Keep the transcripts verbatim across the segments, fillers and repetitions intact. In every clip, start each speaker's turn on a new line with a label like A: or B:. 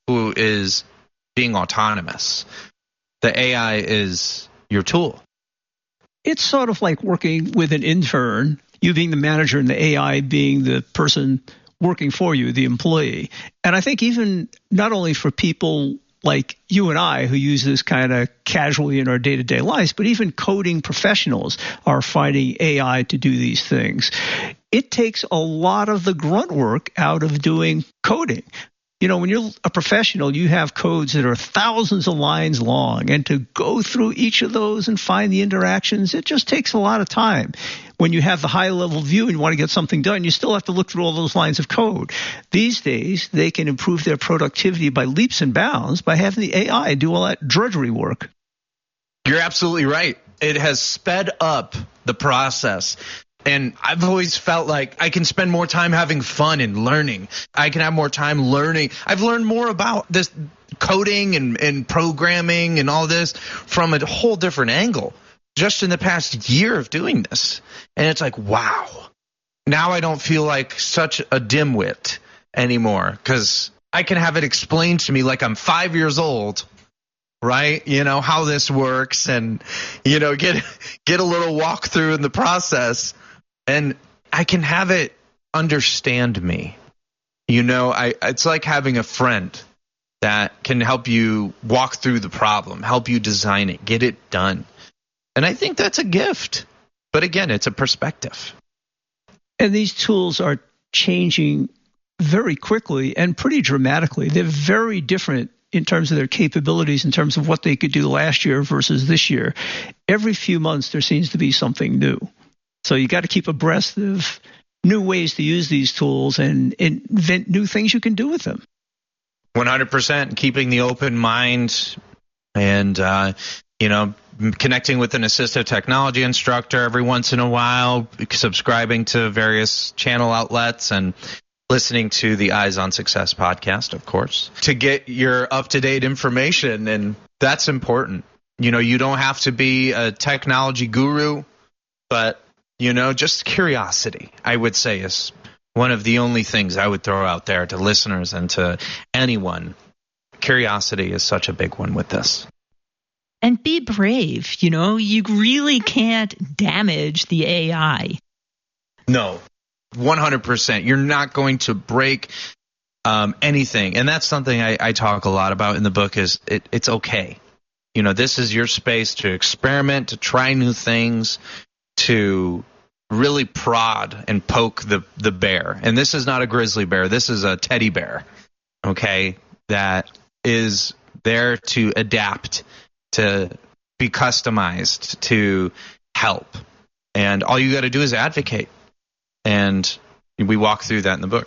A: who is being autonomous. The A I is your tool.
B: It's sort of like working with an intern, you being the manager and the A I being the person working for you, the employee. And I think even not only for people like you and I who use this kind of casually in our day-to-day lives, but even coding professionals are finding A I to do these things. It takes a lot of the grunt work out of doing coding. You know, when you're a professional, you have codes that are thousands of lines long, and to go through each of those and find the interactions, it just takes a lot of time. When you have the high-level view and you want to get something done, you still have to look through all those lines of code. These days, they can improve their productivity by leaps and bounds by having the A I do all that drudgery work.
A: You're absolutely right. It has sped up the process. And I've always felt like I can spend more time having fun and learning. I can have more time learning. I've learned more about this coding and, and programming and all this from a whole different angle just in the past year of doing this. And it's like, wow. Now I don't feel like such a dimwit anymore because I can have it explained to me like I'm five years old. Right? You know, how this works and, you know, get get a little walkthrough in the process. And I can have it understand me. You know, I it's like having a friend that can help you walk through the problem, help you design it, get it done. And I think that's a gift. But again, it's a perspective.
B: And these tools are changing very quickly and pretty dramatically. They're very different in terms of their capabilities, in terms of what they could do last year versus this year. Every few months, there seems to be something new. So you got to keep abreast of new ways to use these tools and invent new things you can do with them.
A: one hundred percent keeping the open mind and, uh, you know, connecting with an assistive technology instructor every once in a while, subscribing to various channel outlets and listening to the Eyes on Success podcast, of course, to get your up-to-date information. And that's important. You know, you don't have to be a technology guru, but, you know, just curiosity, I would say, is one of the only things I would throw out there to listeners and to anyone. Curiosity is such a big one with this.
C: And be brave. You know, you really can't damage the A I.
A: No. one hundred percent. You're not going to break um, anything. And that's something I, I talk a lot about in the book is it, it's okay. You know, this is your space to experiment, to try new things, to really prod and poke the, the bear. And this is not a grizzly bear. This is a teddy bear, okay, that is there to adapt, to be customized, to help. And all you got to do is advocate. And we walk through that in the book.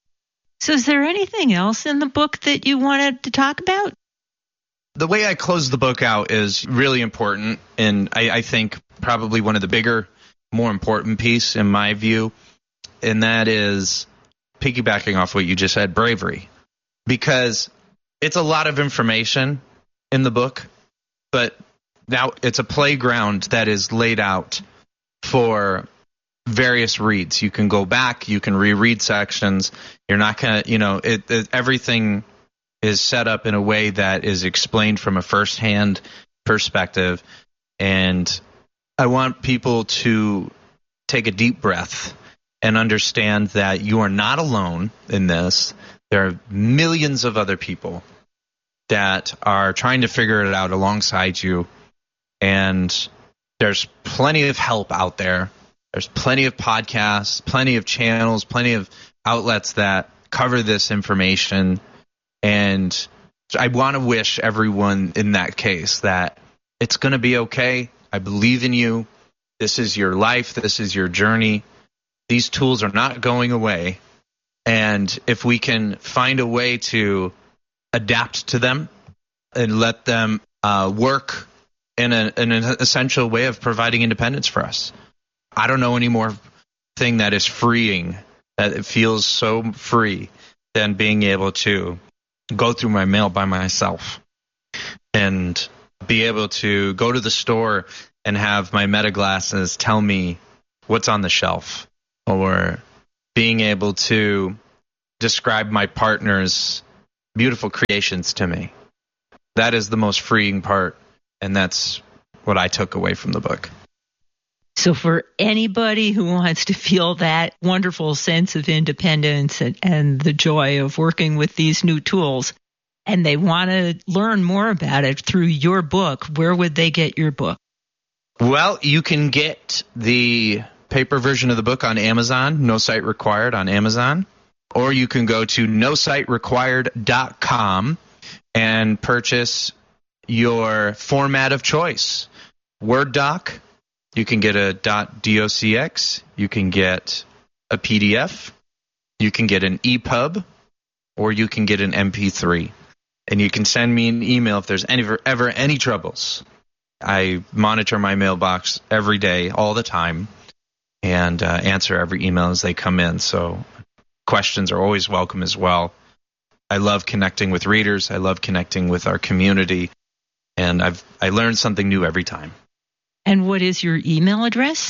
C: So is there anything else in the book that you wanted to talk about?
A: The way I close the book out is really important. And I, I think probably one of the bigger, more important piece in my view. And that is piggybacking off what you just said, bravery. Because it's a lot of information in the book, but now it's a playground that is laid out for various reads. You can go back, you can reread sections. You're not going to, you know, it, it, everything is set up in a way that is explained from a firsthand perspective. And I want people to take a deep breath and understand that you are not alone in this. There are millions of other people that are trying to figure it out alongside you. And there's plenty of help out there. There's plenty of podcasts, plenty of channels, plenty of outlets that cover this information. And I want to wish everyone in that case that it's going to be okay. I believe in you. This is your life. This is your journey. These tools are not going away. And if we can find a way to adapt to them and let them uh, work in, a, in an essential way of providing independence for us. I don't know any more thing that is freeing, that it feels so free than being able to go through my mail by myself and be able to go to the store and have my Meta glasses tell me what's on the shelf, or being able to describe my partner's beautiful creations to me. That is the most freeing part, and that's what I took away from the book.
C: So for anybody who wants to feel that wonderful sense of independence and, and the joy of working with these new tools, and they want to learn more about it through your book, where would they get your book?
A: Well, you can get the paper version of the book on Amazon, No Site Required on Amazon, or you can go to no site required dot com and purchase your format of choice. Word doc, you can get a .docx, you can get a P D F, you can get an E P U B, or you can get an M P three. And you can send me an email if there's any, ever any troubles. I monitor my mailbox every day, all the time, and uh, answer every email as they come in. So questions are always welcome as well. I love connecting with readers. I love connecting with our community. And I've I learned something new every time.
C: And what is your email address?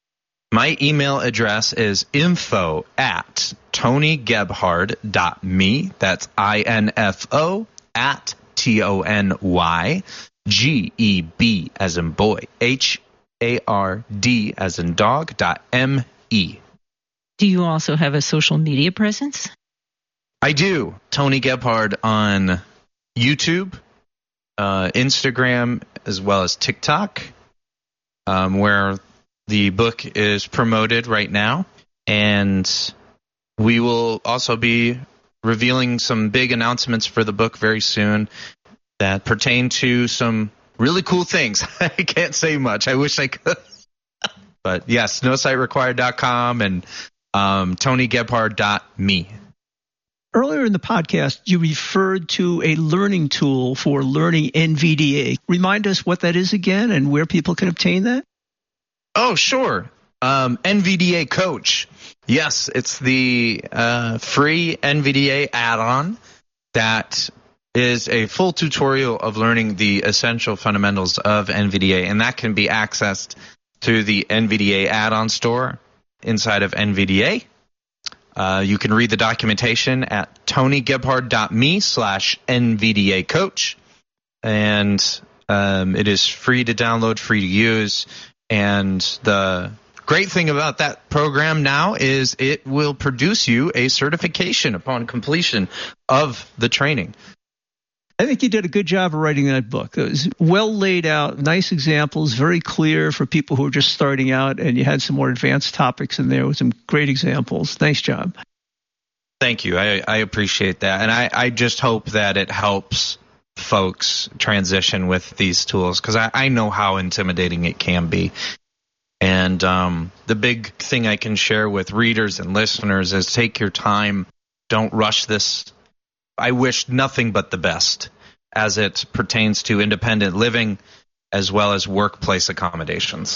A: My email address is info at tonygebhard dot me. That's I N F O at T O N Y G E B as in boy, H A R D as in dog, dot M E.
C: Do you also have a social media presence?
A: I do. Tony Gebhard on YouTube, uh, Instagram, as well as TikTok, um, where the book is promoted right now. And we will also be revealing some big announcements for the book very soon that pertain to some really cool things. I can't say much. I wish I could. But yes, no site required dot com and um, tony gebhard dot me.
B: Earlier in the podcast, you referred to a learning tool for learning N V D A. Remind us what that is again and where people can obtain that?
A: Oh, sure. Um, N V D A Coach. Yes, it's the uh, free N V D A add-on that is a full tutorial of learning the essential fundamentals of N V D A, and that can be accessed through the N V D A add-on store inside of N V D A. Uh, you can read the documentation at tonygebhard dot me slash N V D A coach, and um, it is free to download, free to use, and the great thing about that program now is it will produce you a certification upon completion of the training.
B: I think you did a good job of writing that book. It was well laid out, nice examples, very clear for people who are just starting out, and you had some more advanced topics in there with some great examples. Nice job.
A: Thank you. I, I appreciate that. And I, I just hope that it helps folks transition with these tools, because I, I know how intimidating it can be. And um, the big thing I can share with readers and listeners is take your time. Don't rush this. I wish nothing but the best as it pertains to independent living as well as workplace accommodations.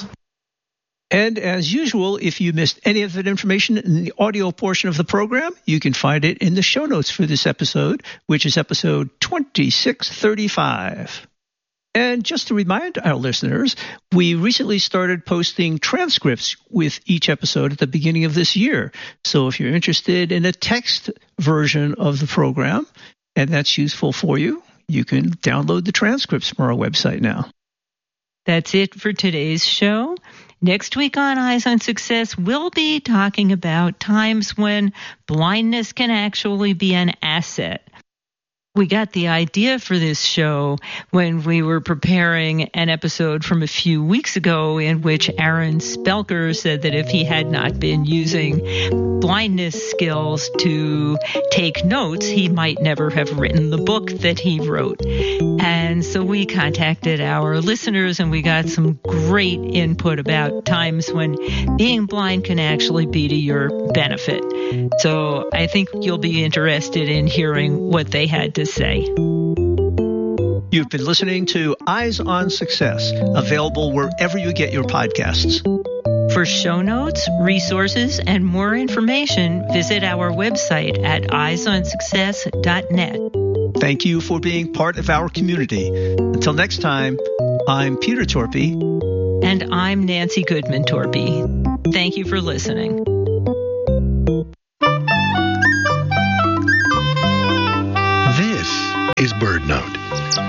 B: And as usual, if you missed any of that information in the audio portion of the program, you can find it in the show notes for this episode, which is episode twenty-six thirty-five. And just to remind our listeners, we recently started posting transcripts with each episode at the beginning of this year. So if you're interested in a text version of the program, and that's useful for you, you can download the transcripts from our website now.
C: That's it for today's show. Next week on Eyes on Success, we'll be talking about times when blindness can actually be an asset. We got the idea for this show when we were preparing an episode from a few weeks ago in which Aaron Spelker said that if he had not been using blindness skills to take notes, he might never have written the book that he wrote. And so we contacted our listeners and we got some great input about times when being blind can actually be to your benefit. So I think you'll be interested in hearing what they had to say.
B: You've been listening to Eyes on Success, available wherever you get your podcasts.
C: For show notes, resources, and more information, visit our website at eyes on success dot net.
B: Thank you for being part of our community. Until next time, I'm Peter Torpy.
C: And I'm Nancy Goodman Torpy. Thank you for listening.
D: Bird Note.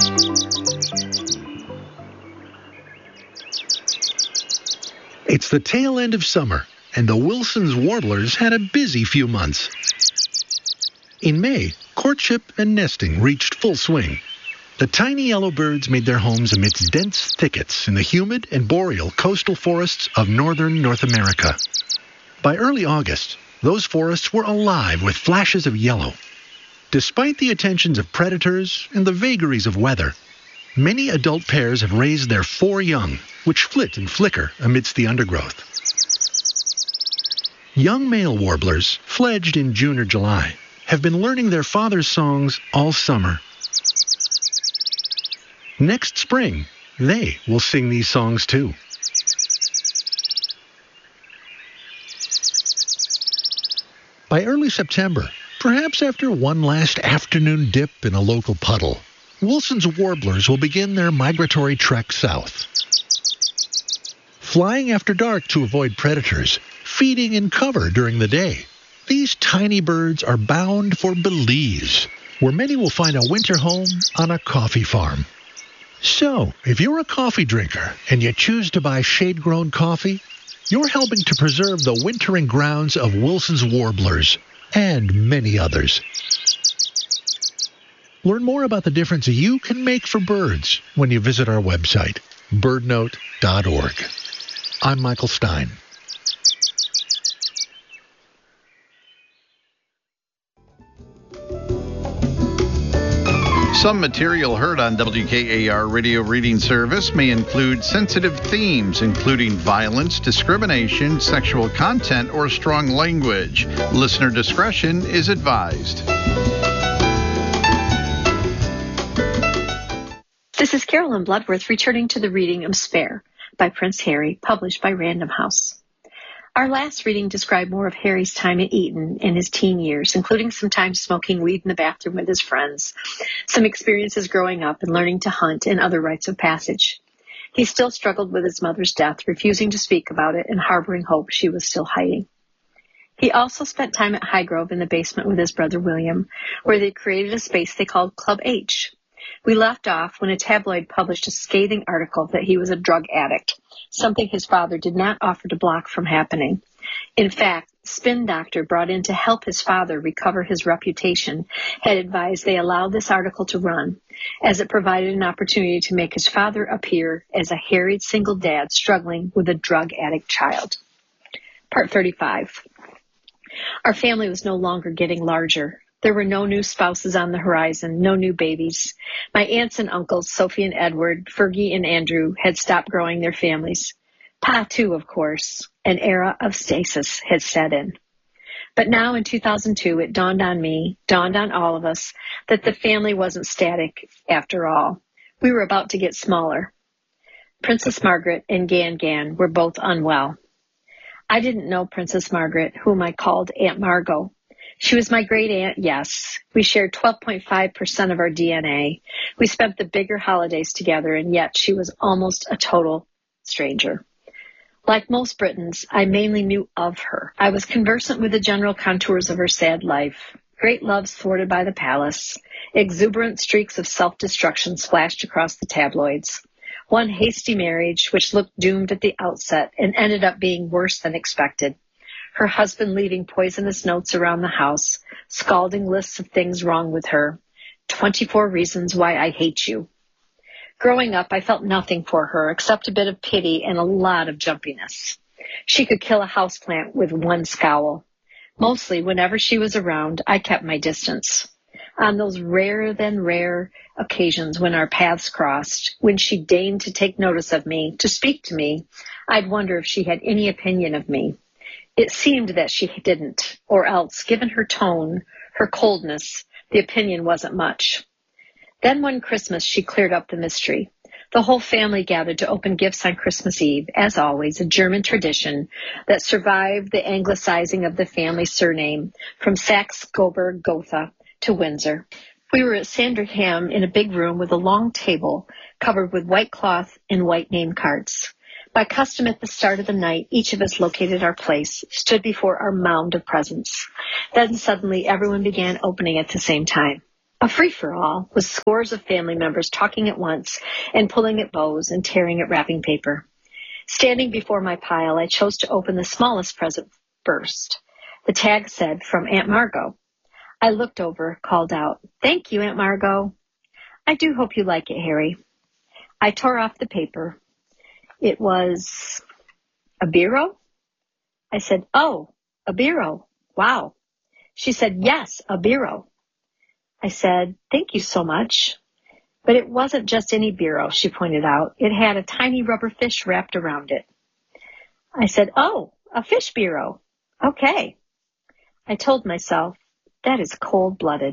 D: It's the tail end of summer, and the Wilson's warblers had a busy few months. In May, courtship and nesting reached full swing. The tiny yellow birds made their homes amidst dense thickets in the humid and boreal coastal forests of northern North America. By early August, those forests were alive with flashes of yellow. Despite the attentions of predators and the vagaries of weather, many adult pairs have raised their four young, which flit and flicker amidst the undergrowth. Young male warblers, fledged in June or July, have been learning their father's songs all summer. Next spring, they will sing these songs too. By early September, perhaps after one last afternoon dip in a local puddle, Wilson's warblers will begin their migratory trek south. Flying after dark to avoid predators, feeding in cover during the day, these tiny birds are bound for Belize, where many will find a winter home on a coffee farm. So, if you're a coffee drinker and you choose to buy shade-grown coffee, you're helping to preserve the wintering grounds of Wilson's warblers and many others. Learn more about the difference you can make for birds when you visit our website, bird note dot org. I'm Michael Stein.
E: Some material heard on W K A R Radio Reading Service may include sensitive themes, including violence, discrimination, sexual content, or strong language. Listener discretion is advised.
F: This is Carolyn Bloodworth returning to the reading of Spare by Prince Harry, published by Random House. Our last reading described more of Harry's time at Eton in his teen years, including some time smoking weed in the bathroom with his friends, some experiences growing up and learning to hunt, and other rites of passage. He still struggled with his mother's death, refusing to speak about it and harboring hope she was still hiding. He also spent time at Highgrove in the basement with his brother William, where they created a space they called Club H. We left off when a tabloid published a scathing article that he was a drug addict, something his father did not offer to block from happening. In fact, Spin Doctor, brought in to help his father recover his reputation, had advised they allow this article to run, as it provided an opportunity to make his father appear as a harried single dad struggling with a drug addict child. Part thirty-five. Our family was no longer getting larger. There were no new spouses on the horizon, no new babies. My aunts and uncles, Sophie and Edward, Fergie and Andrew, had stopped growing their families. Pa, too, of course. An era of stasis had set in. But now in two thousand two, it dawned on me, dawned on all of us, that the family wasn't static after all. We were about to get smaller. Princess Margaret and Gan Gan were both unwell. I didn't know Princess Margaret, whom I called Aunt Margot. She was my great aunt, yes. We shared twelve point five percent of our D N A. We spent the bigger holidays together, and yet she was almost a total stranger. Like most Britons, I mainly knew of her. I was conversant with the general contours of her sad life. Great loves thwarted by the palace. Exuberant streaks of self-destruction splashed across the tabloids. One hasty marriage, which looked doomed at the outset and ended up being worse than expected. Her husband leaving poisonous notes around the house, scalding lists of things wrong with her. twenty-four reasons why I hate you. Growing up, I felt nothing for her except a bit of pity and a lot of jumpiness. She could kill a houseplant with one scowl. Mostly, whenever she was around, I kept my distance. On those rarer than rare occasions when our paths crossed, when she deigned to take notice of me, to speak to me, I'd wonder if she had any opinion of me. It seemed that she didn't, or else, given her tone, her coldness, the opinion wasn't much. Then one Christmas, she cleared up the mystery. The whole family gathered to open gifts on Christmas Eve, as always, a German tradition that survived the anglicizing of the family surname from Saxe-Coburg-Gotha to Windsor. We were at Sandringham in a big room with a long table covered with white cloth and white name cards. By custom, at the start of the night, each of us located our place, stood before our mound of presents. Then suddenly everyone began opening at the same time. A free-for-all with scores of family members talking at once and pulling at bows and tearing at wrapping paper. Standing before my pile, I chose to open the smallest present first. The tag said, "From Aunt Margot." I looked over, called out, "Thank you, Aunt Margot." "I do hope you like it, Harry." I tore off the paper. It was a bureau? I said, "Oh, a bureau. Wow." She said, "Yes, a bureau." I said, "Thank you so much." But it wasn't just any bureau, she pointed out. It had a tiny rubber fish wrapped around it. I said, "Oh, a fish bureau. Okay." I told myself, that is cold-blooded.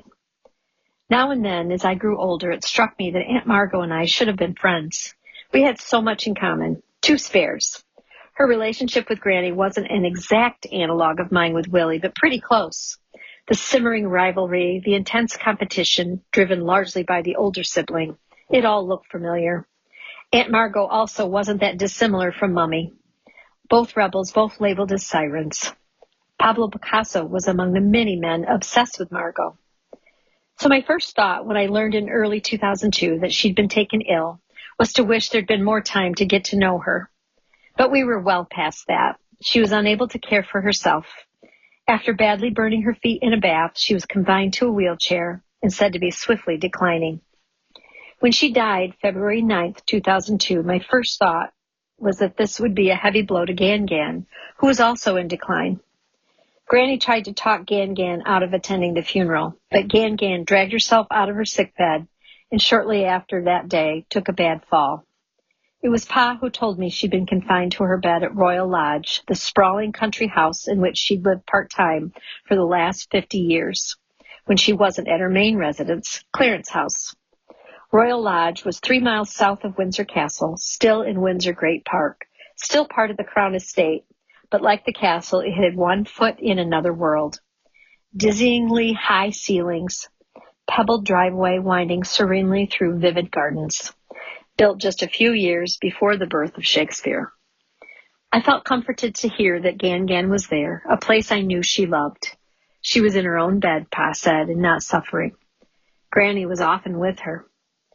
F: Now and then, as I grew older, it struck me that Aunt Margot and I should have been friends. We had so much in common, two spares. Her relationship with Granny wasn't an exact analog of mine with Willie, but pretty close. The simmering rivalry, the intense competition, driven largely by the older sibling, it all looked familiar. Aunt Margot also wasn't that dissimilar from Mummy. Both rebels, both labeled as sirens. Pablo Picasso was among the many men obsessed with Margot. So my first thought when I learned in early two thousand two that she'd been taken ill was to wish there'd been more time to get to know her. But we were well past that. She was unable to care for herself. After badly burning her feet in a bath, she was confined to a wheelchair and said to be swiftly declining. When she died February ninth, two thousand two, my first thought was that this would be a heavy blow to Gan Gan, who was also in decline. Granny tried to talk Gan Gan out of attending the funeral, but Gan Gan dragged herself out of her sickbed and shortly after that day took a bad fall. It was Pa who told me she'd been confined to her bed at Royal Lodge, the sprawling country house in which she'd lived part-time for the last fifty years, when she wasn't at her main residence, Clarence House. Royal Lodge was three miles south of Windsor Castle, still in Windsor Great Park, still part of the Crown Estate, but like the castle, it had one foot in another world. Dizzyingly high ceilings, pebbled driveway winding serenely through vivid gardens. Built just a few years before the birth of Shakespeare. I felt comforted to hear that Gan Gan was there, a place I knew she loved. She was in her own bed, Pa said, and not suffering. Granny was often with her.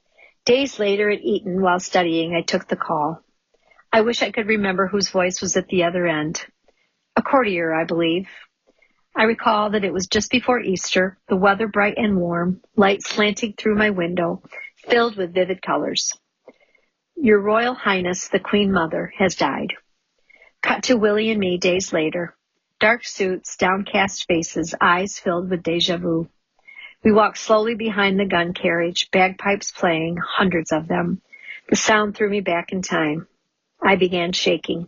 F: Days later at Eton, while studying, I took the call. I wish I could remember whose voice was at the other end. A courtier, I believe. I recall that it was just before Easter, the weather bright and warm, light slanting through my window, filled with vivid colors. Your Royal Highness, the Queen Mother, has died. Cut to Willie and me days later. Dark suits, downcast faces, eyes filled with deja vu. We walked slowly behind the gun carriage, bagpipes playing, hundreds of them. The sound threw me back in time. I began shaking.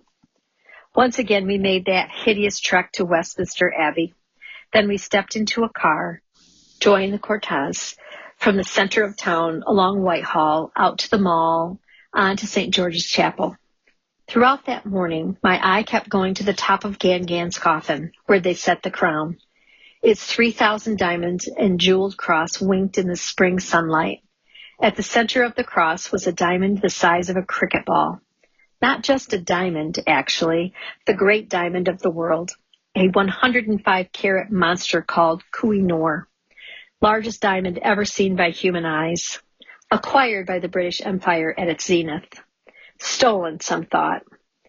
F: Once again, we made that hideous trek to Westminster Abbey. Then we stepped into a car, joined the cortege from the center of town along Whitehall, out to the mall, on to Saint George's Chapel. Throughout that morning, my eye kept going to the top of Gan Gan's coffin, where they set the crown. Its three thousand diamonds and jeweled cross winked in the spring sunlight. At the center of the cross was a diamond the size of a cricket ball. Not just a diamond, actually, the great diamond of the world, a one hundred five carat monster called Koh-i-Noor, largest diamond ever seen by human eyes. Acquired by the British Empire at its zenith. Stolen, some thought.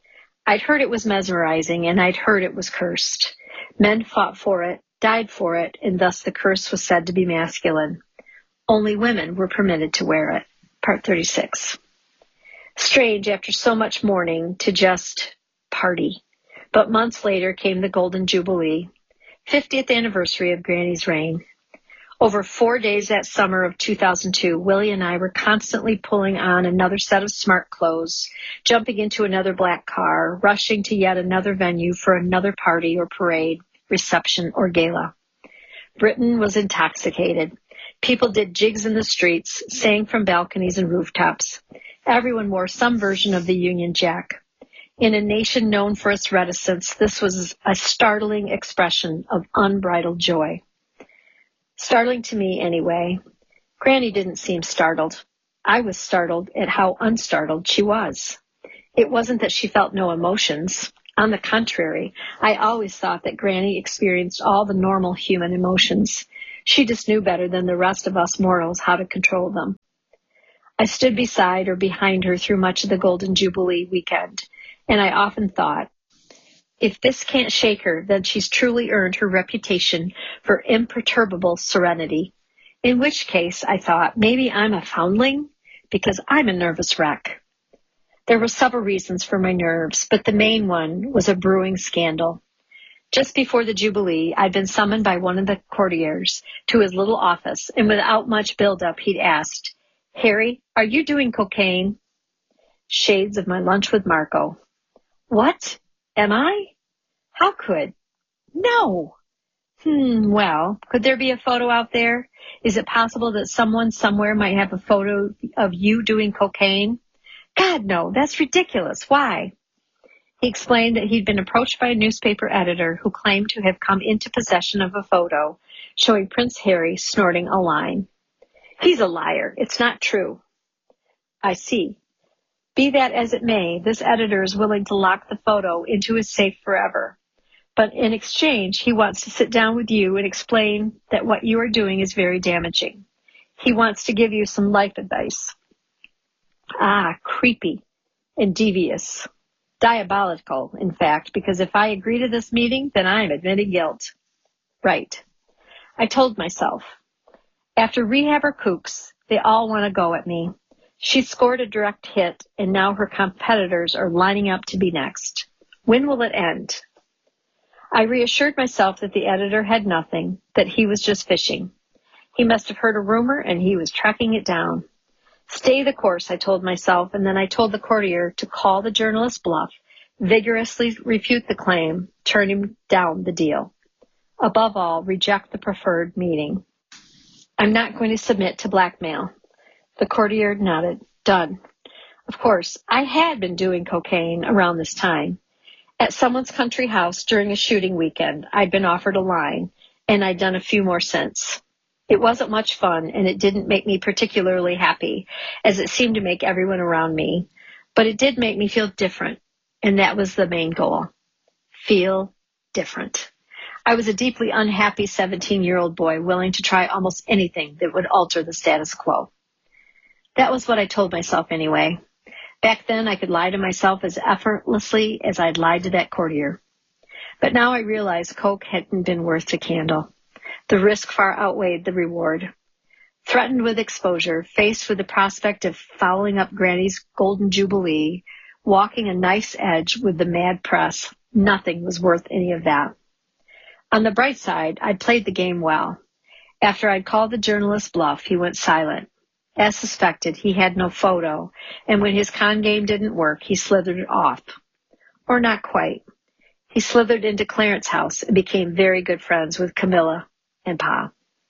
F: I'd heard it was mesmerizing, and I'd heard it was cursed. Men fought for it, died for it, and thus the curse was said to be masculine. Only women were permitted to wear it. Part thirty-six. Strange, after so much mourning, to just party. But months later came the Golden Jubilee, fiftieth anniversary of Granny's reign. Over four days that summer of two thousand two, Willie and I were constantly pulling on another set of smart clothes, jumping into another black car, rushing to yet another venue for another party or parade, reception or gala. Britain was intoxicated. People did jigs in the streets, sang from balconies and rooftops. Everyone wore some version of the Union Jack. In a nation known for its reticence, this was a startling expression of unbridled joy. Startling to me, anyway. Granny didn't seem startled. I was startled at how unstartled she was. It wasn't that she felt no emotions. On the contrary, I always thought that Granny experienced all the normal human emotions. She just knew better than the rest of us mortals how to control them. I stood beside or behind her through much of the Golden Jubilee weekend, and I often thought, if this can't shake her, then she's truly earned her reputation for imperturbable serenity. In which case, I thought, maybe I'm a foundling, because I'm a nervous wreck. There were several reasons for my nerves, but the main one was a brewing scandal. Just before the Jubilee, I'd been summoned by one of the courtiers to his little office, and without much build-up, he'd asked, "Harry, are you doing cocaine?" Shades of my lunch with Marco. What? Am I? How could? No. Hmm, well, could there be a photo out there? Is it possible that someone somewhere might have a photo of you doing cocaine? God, no, that's ridiculous. Why? He explained that he'd been approached by a newspaper editor who claimed to have come into possession of a photo showing Prince Harry snorting a line. He's a liar. It's not true. I see. Be that as it may, this editor is willing to lock the photo into his safe forever. But in exchange, he wants to sit down with you and explain that what you are doing is very damaging. He wants to give you some life advice. Ah, creepy and devious. Diabolical, in fact, because if I agree to this meeting, then I am admitting guilt. Right. I told myself. After Rehab or Kooks, they all want to go at me. She scored a direct hit, and now her competitors are lining up to be next. When will it end? I reassured myself that the editor had nothing, that he was just fishing. He must have heard a rumor, and he was tracking it down. Stay the course, I told myself, and then I told the courtier to call the journalist bluff, vigorously refute the claim, turn him down the deal. Above all, reject the preferred meeting. I'm not going to submit to blackmail. The courtier nodded. Done. Of course, I had been doing cocaine around this time. At someone's country house during a shooting weekend, I'd been offered a line, and I'd done a few more since. It wasn't much fun, and it didn't make me particularly happy, as it seemed to make everyone around me. But it did make me feel different, and that was the main goal. Feel different. I was a deeply unhappy seventeen-year-old boy willing to try almost anything that would alter the status quo. That was what I told myself anyway. Back then, I could lie to myself as effortlessly as I'd lied to that courtier. But now I realized coke hadn't been worth the candle. The risk far outweighed the reward. Threatened with exposure, faced with the prospect of following up Granny's Golden Jubilee, walking a knife's edge with the mad press, nothing was worth any of that. On the bright side, I'd played the game well. After I'd called the journalist bluff, he went silent. As suspected, he had no photo, and when his con game didn't work, he slithered off. Or not quite. He slithered into Clarence's house and became very good friends with Camilla and Pa.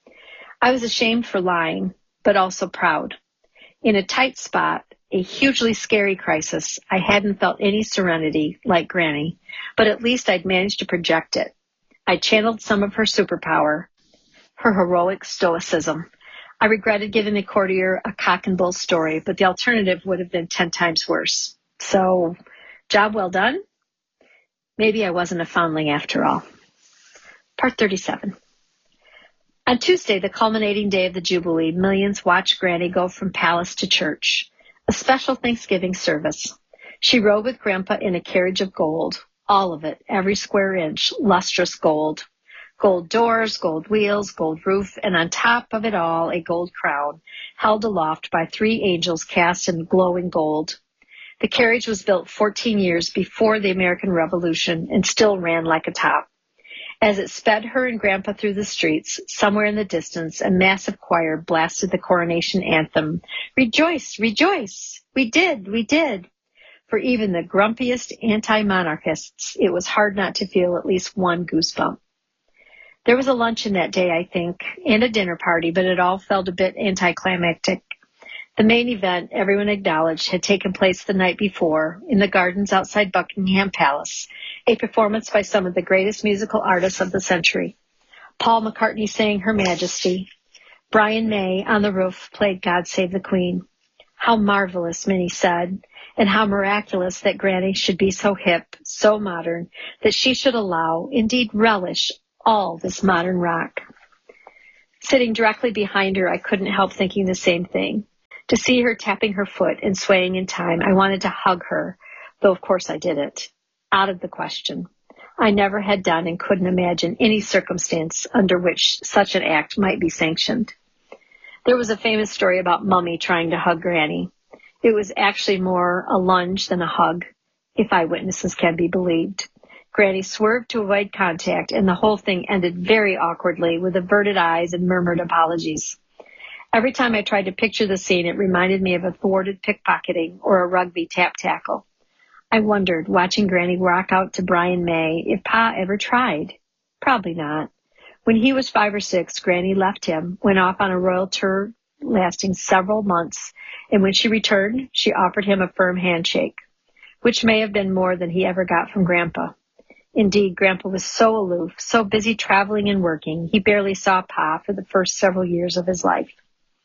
F: I was ashamed for lying, but also proud. In a tight spot, a hugely scary crisis, I hadn't felt any serenity like Granny, but at least I'd managed to project it. I channeled some of her superpower, her heroic stoicism. I regretted giving the courtier a cock and bull story, but the alternative would have been ten times worse. So, job well done? Maybe I wasn't a foundling after all. Part thirty-seven. On Tuesday, the culminating day of the Jubilee, millions watched Granny go from palace to church, a special Thanksgiving service. She rode with Grandpa in a carriage of gold, all of it, every square inch, lustrous gold. Gold doors, gold wheels, gold roof, and on top of it all, a gold crown, held aloft by three angels cast in glowing gold. The carriage was built fourteen years before the American Revolution and still ran like a top. As it sped her and Grandpa through the streets, somewhere in the distance, a massive choir blasted the coronation anthem. Rejoice, rejoice! We did, we did! For even the grumpiest anti-monarchists, it was hard not to feel at least one goosebump. There was a luncheon that day, I think, and a dinner party, but it all felt a bit anticlimactic. The main event, everyone acknowledged, had taken place the night before in the gardens outside Buckingham Palace, a performance by some of the greatest musical artists of the century. Paul McCartney sang Her Majesty. Brian May, on the roof, played God Save the Queen. How marvelous, many said, and how miraculous that Granny should be so hip, so modern, that she should allow, indeed relish, all this modern rock. Sitting directly behind her, I couldn't help thinking the same thing. To see her tapping her foot and swaying in time, I wanted to hug her, though of course I didn't. Out of the question. I never had done and couldn't imagine any circumstance under which such an act might be sanctioned. There was a famous story about Mummy trying to hug Granny. It was actually more a lunge than a hug, if eyewitnesses can be believed. Granny swerved to avoid contact, and the whole thing ended very awkwardly with averted eyes and murmured apologies. Every time I tried to picture the scene, it reminded me of a thwarted pickpocketing or a rugby tap-tackle. I wondered, watching Granny rock out to Brian May, if Pa ever tried. Probably not. When he was five or six, Granny left him, went off on a royal tour lasting several months, and when she returned, she offered him a firm handshake, which may have been more than he ever got from Grandpa. Indeed, Grandpa was so aloof, so busy traveling and working, he barely saw Pa for the first several years of his life.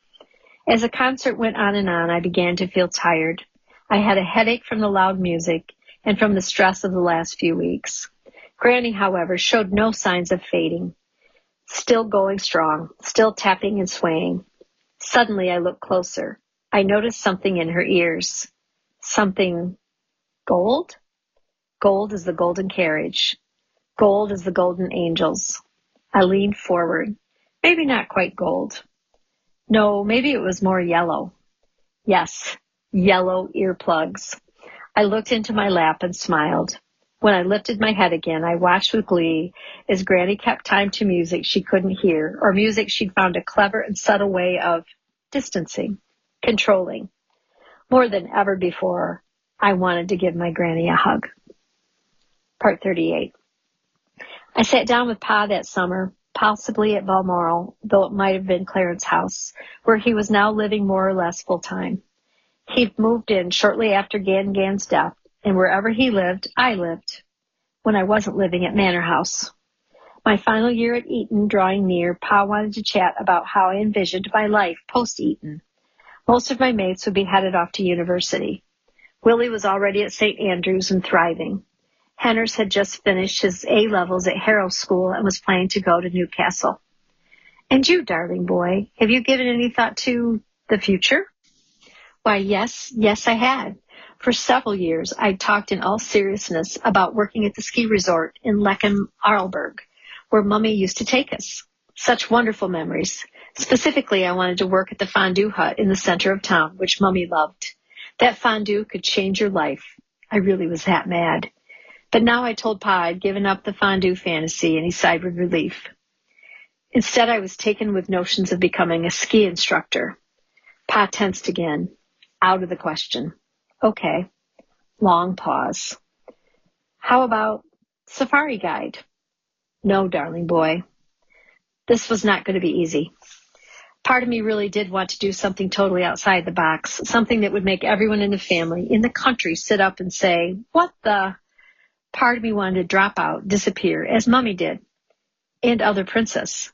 F: As the concert went on and on, I began to feel tired. I had a headache from the loud music and from the stress of the last few weeks. Granny, however, showed no signs of fading. Still going strong, still tapping and swaying. Suddenly I looked closer. I noticed something in her ears. Something gold? Gold is the golden carriage. Gold is the golden angels. I leaned forward. Maybe not quite gold. No, maybe it was more yellow. Yes, yellow earplugs. I looked into my lap and smiled. When I lifted my head again, I watched with glee as Granny kept time to music she couldn't hear, or music she'd found a clever and subtle way of distancing, controlling. More than ever before, I wanted to give my Granny a hug. Part thirty-eight. I sat down with Pa that summer, possibly at Balmoral, though it might have been Clarence House, where he was now living more or less full-time. He'd moved in shortly after Gan Gan's death, and wherever he lived, I lived, when I wasn't living at Manor House. My final year at Eton drawing near, Pa wanted to chat about how I envisioned my life post-Eton. Most of my mates would be headed off to university. Willie was already at Saint Andrews and thriving. Henners had just finished his A-levels at Harrow School and was planning to go to Newcastle. And you, darling boy, have you given any thought to the future? Why, yes, yes, I had. For several years, I talked in all seriousness about working at the ski resort in Leckham, Arlberg, where Mummy used to take us. Such wonderful memories. Specifically, I wanted to work at the fondue hut in the center of town, which Mummy loved. That fondue could change your life. I really was that mad. But now I told Pa I'd given up the fondue fantasy, and he sighed with relief. Instead, I was taken with notions of becoming a ski instructor. Pa tensed again. Out of the question. Okay. Long pause. How about safari guide? No, darling boy. This was not going to be easy. Part of me really did want to do something totally outside the box, something that would make everyone in the family, in the country, sit up and say, what the... Part of me wanted to drop out, disappear, as Mummy did, and other princess.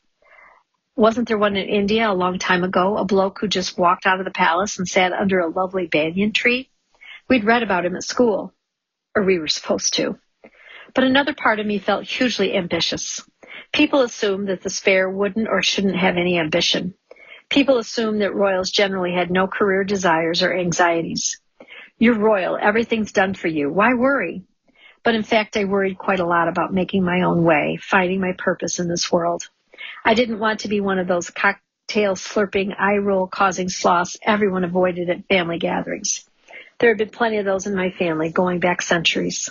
F: Wasn't there one in India a long time ago, a bloke who just walked out of the palace and sat under a lovely banyan tree? We'd read about him at school, or we were supposed to. But another part of me felt hugely ambitious. People assume that the spare wouldn't or shouldn't have any ambition. People assume that royals generally had no career desires or anxieties. You're royal, everything's done for you. Why worry? But in fact, I worried quite a lot about making my own way, finding my purpose in this world. I didn't want to be one of those cocktail slurping, eye-roll causing sloths everyone avoided at family gatherings. There had been plenty of those in my family, going back centuries.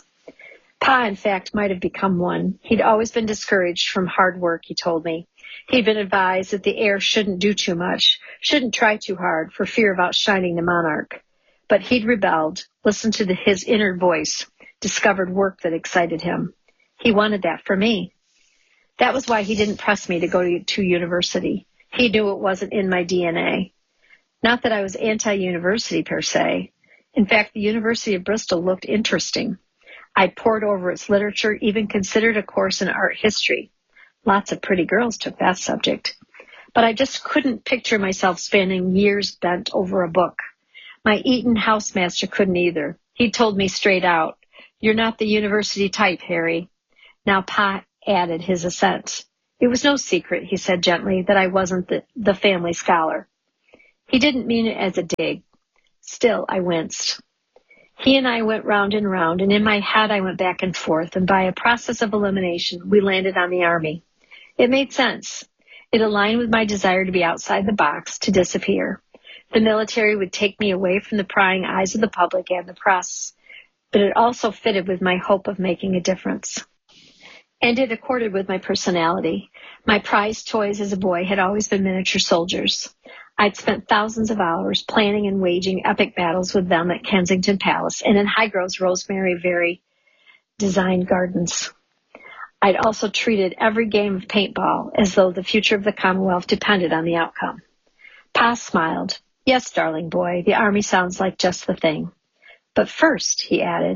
F: Pa, in fact, might have become one. He'd always been discouraged from hard work, he told me. He'd been advised that the heir shouldn't do too much, shouldn't try too hard for fear of outshining the monarch. But he'd rebelled, listened to the, his inner voice, discovered work that excited him. He wanted that for me. That was why he didn't press me to go to, to university. He knew it wasn't in my D N A. Not that I was anti-university per se. In fact, the University of Bristol looked interesting. I'd pored over its literature, even considered a course in art history. Lots of pretty girls took that subject. But I just couldn't picture myself spending years bent over a book. My Eton housemaster couldn't either. He told me straight out, "You're not the university type, Harry." Now Pa added his assent. It was no secret, he said gently, that I wasn't the, the family scholar. He didn't mean it as a dig. Still, I winced. He and I went round and round, and in my head I went back and forth, and by a process of elimination, we landed on the Army. It made sense. It aligned with my desire to be outside the box, to disappear. The military would take me away from the prying eyes of the public and the press, but it also fitted with my hope of making a difference. And it accorded with my personality. My prized toys as a boy had always been miniature soldiers. I'd spent thousands of hours planning and waging epic battles with them at Kensington Palace and in Highgrove's Rosemary Very designed gardens. I'd also treated every game of paintball as though the future of the Commonwealth depended on the outcome. Pa smiled. Yes, darling boy, the Army sounds like just the thing. But first, he added,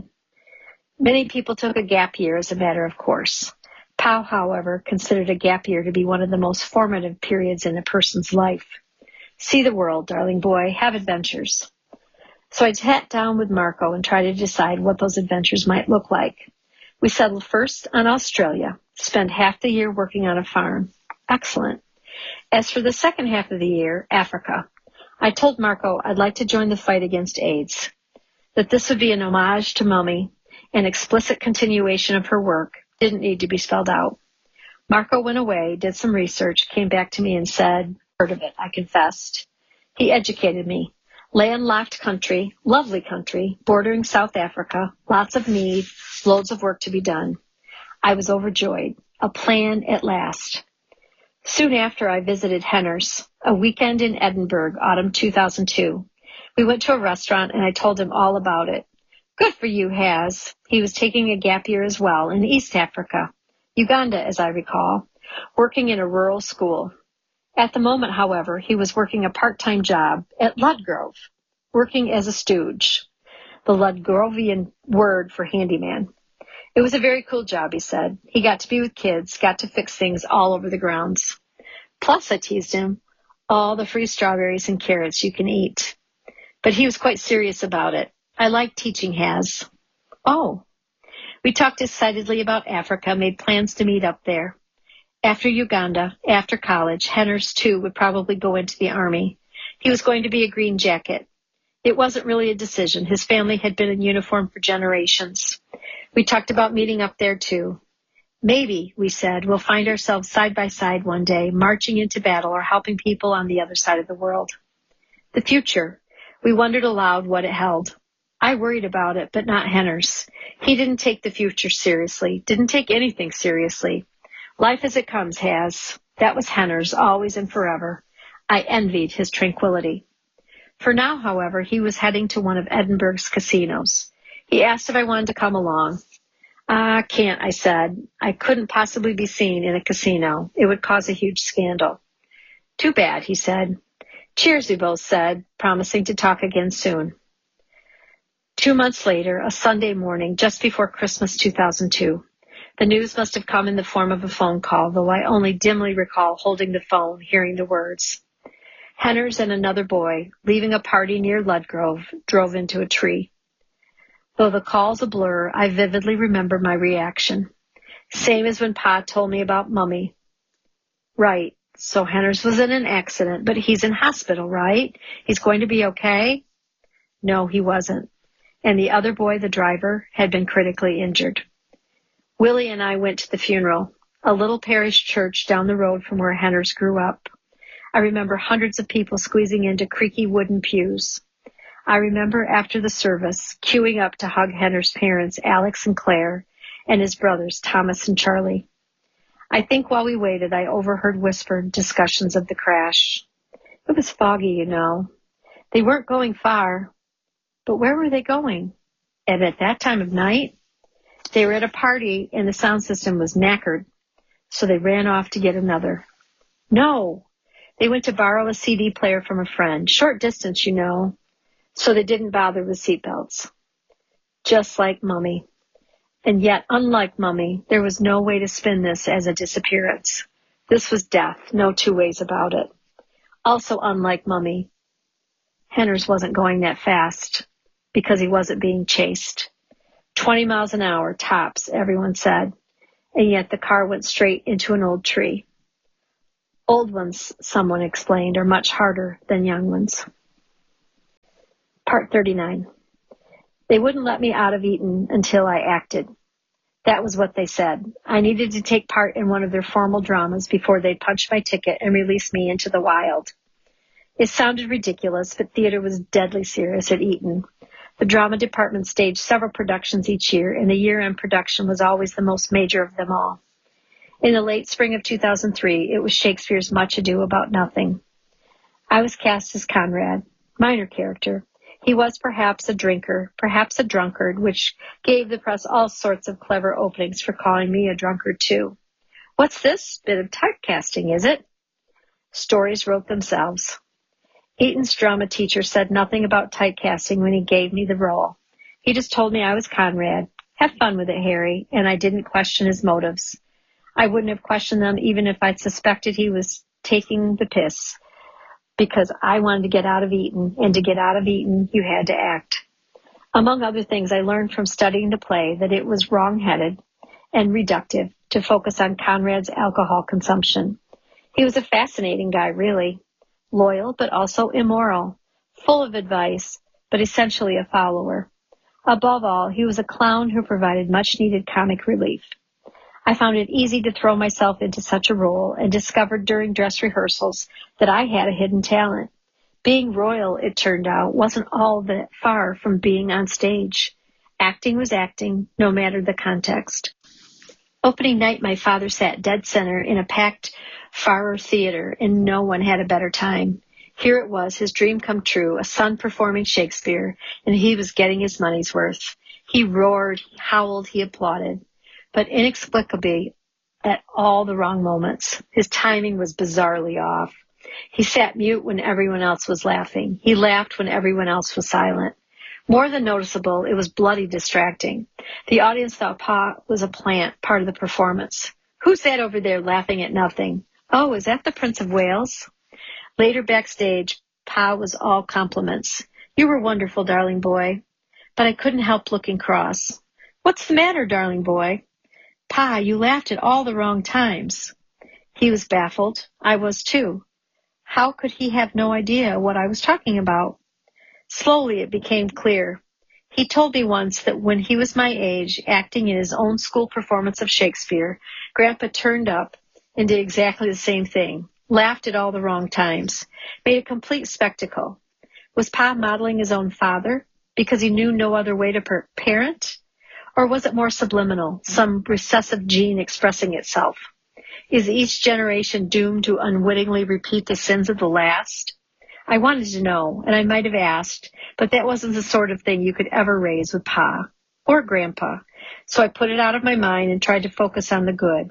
F: many people took a gap year as a matter of course. Pa, however, considered a gap year to be one of the most formative periods in a person's life. See the world, darling boy, have adventures. So I sat down with Marco and tried to decide what those adventures might look like. We settled first on Australia, spent half the year working on a farm. Excellent. As for the second half of the year, Africa. I told Marco I'd like to join the fight against AIDS, that this would be an homage to Mummy, an explicit continuation of her work, didn't need to be spelled out. Marco went away, did some research, came back to me and said, heard of it, I confessed. He educated me. Landlocked country, lovely country, bordering South Africa, lots of need, loads of work to be done. I was overjoyed. A plan at last. Soon after, I visited Henner's, a weekend in Edinburgh, autumn two thousand two. We went to a restaurant and I told him all about it. Good for you, Haz. He was taking a gap year as well in East Africa, Uganda, as I recall, working in a rural school. At the moment, however, he was working a part-time job at Ludgrove, working as a stooge, the Ludgrovian word for handyman. It was a very cool job, he said. He got to be with kids, got to fix things all over the grounds. Plus, I teased him, all the free strawberries and carrots you can eat. But he was quite serious about it. I like teaching, Haz. Oh. We talked excitedly about Africa, made plans to meet up there. After Uganda, after college, Henner's too would probably go into the Army. He was going to be a Green Jacket. It wasn't really a decision. His family had been in uniform for generations. We talked about meeting up there too. Maybe, we said, we'll find ourselves side by side one day, marching into battle or helping people on the other side of the world. The future. We wondered aloud what it held. I worried about it, but not Henner's. He didn't take the future seriously, didn't take anything seriously. Life as it comes, Haz. That was Henner's, always and forever. I envied his tranquility. For now, however, he was heading to one of Edinburgh's casinos. He asked if I wanted to come along. Ah, can't, I said. I couldn't possibly be seen in a casino. It would cause a huge scandal. Too bad, he said. Cheers, we both said, promising to talk again soon. Two months later, a Sunday morning, just before Christmas two thousand two. The news must have come in the form of a phone call, though I only dimly recall holding the phone, hearing the words. Henner's and another boy, leaving a party near Ludgrove, drove into a tree. Though the call's a blur, I vividly remember my reaction. Same as when Pa told me about Mummy. Right, so Henner's was in an accident, but he's in hospital, right? He's going to be okay? No, he wasn't. And the other boy, the driver, had been critically injured. Willie and I went to the funeral, a little parish church down the road from where Henner's grew up. I remember hundreds of people squeezing into creaky wooden pews. I remember after the service, queuing up to hug Henner's parents, Alex and Claire, and his brothers, Thomas and Charlie. I think while we waited, I overheard whispered discussions of the crash. It was foggy, you know. They weren't going far. But where were they going? And at that time of night? They were at a party and the sound system was knackered, so they ran off to get another. No, they went to borrow a C D player from a friend, short distance, you know, so they didn't bother with seatbelts. Just like Mummy. And yet, unlike Mummy, there was no way to spin this as a disappearance. This was death, no two ways about it. Also unlike Mummy, Henner's wasn't going that fast because he wasn't being chased. Twenty miles an hour, tops, everyone said. And yet the car went straight into an old tree. Old ones, someone explained, are much harder than young ones. Part thirty-nine. They wouldn't let me out of Eton until I acted. That was what they said. I needed to take part in one of their formal dramas before they'd punch my ticket and release me into the wild. It sounded ridiculous, but theater was deadly serious at Eton. The drama department staged several productions each year, and the year-end production was always the most major of them all. In the late spring of two thousand three, it was Shakespeare's Much Ado About Nothing. I was cast as Conrad, minor character. He was perhaps a drinker, perhaps a drunkard, which gave the press all sorts of clever openings for calling me a drunkard too. What's this bit of typecasting, is it? Stories wrote themselves. Eton's drama teacher said nothing about typecasting when he gave me the role. He just told me I was Conrad. Have fun with it, Harry, and I didn't question his motives. I wouldn't have questioned them even if I'd suspected he was taking the piss, because I wanted to get out of Eton, and to get out of Eton, you had to act. Among other things, I learned from studying the play that it was wrong-headed and reductive to focus on Conrad's alcohol consumption. He was a fascinating guy, really. Loyal, but also immoral. Full of advice, but essentially a follower. Above all, he was a clown who provided much-needed comic relief. I found it easy to throw myself into such a role and discovered during dress rehearsals that I had a hidden talent. Being royal, it turned out, wasn't all that far from being on stage. Acting was acting, no matter the context. Opening night, my father sat dead center in a packed Farrer Theater, and no one had a better time. Here it was, his dream come true, a son performing Shakespeare, and he was getting his money's worth. He roared, he howled, he applauded. But inexplicably, at all the wrong moments. His timing was bizarrely off. He sat mute when everyone else was laughing. He laughed when everyone else was silent. More than noticeable, it was bloody distracting. The audience thought Pa was a plant, part of the performance. Who's that over there laughing at nothing? Oh, is that the Prince of Wales? Later backstage, Pa was all compliments. You were wonderful, darling boy. But I couldn't help looking cross. What's the matter, darling boy? Pa, you laughed at all the wrong times. He was baffled. I was too. How could he have no idea what I was talking about? Slowly it became clear. He told me once that when he was my age, acting in his own school performance of Shakespeare, Grandpa turned up and did exactly the same thing. Laughed at all the wrong times. Made a complete spectacle. Was Pa modeling his own father because he knew no other way to per- parent? Or was it more subliminal, some recessive gene expressing itself? Is each generation doomed to unwittingly repeat the sins of the last? I wanted to know, and I might have asked, but that wasn't the sort of thing you could ever raise with Pa or Grandpa. So I put it out of my mind and tried to focus on the good.